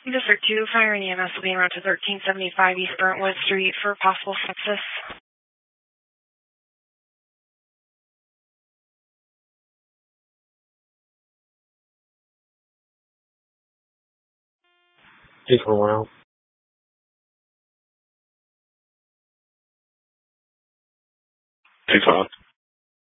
District 2, Fire and EMS will be en route to 1375 East Brentwood Street for possible sepsis. Take a while. Take off.